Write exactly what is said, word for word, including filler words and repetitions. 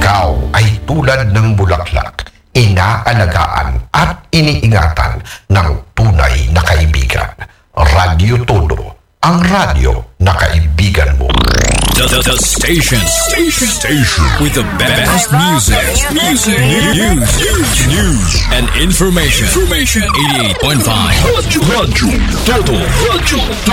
Ikaw ay tulad ng bulaklak, inaalagaan at iniingatan ng tunay na kaibigan. Radyo Todo, ang radyo na kaibigan mo. The, the, the station, station, station with the best music, music, news, news, news, and information. Information. eighty-eight point five. Radyo, Radyo Todo, Radyo